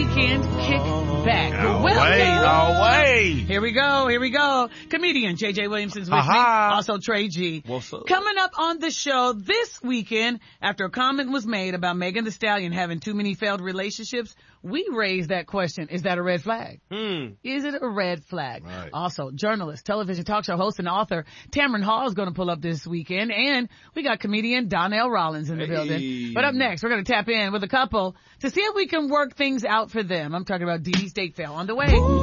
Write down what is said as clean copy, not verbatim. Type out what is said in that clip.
weekend kick back. Away. Here we go. Comedian J.J. Williamson's with me. Also Trey G. What's up? Coming up on the show this weekend, after a comment was made about Megan Thee Stallion having too many failed relationships, we raised that question. Is that a red flag? Is it a red flag? Right. Also, journalist, television talk show host, and author Tamron Hall is going to pull up this weekend. And we got comedian Donnell Rollins in the building. But up next, we're going to tap in with a couple to see if we can work things out for them. I'm talking about Dee Dee Statevale on the way.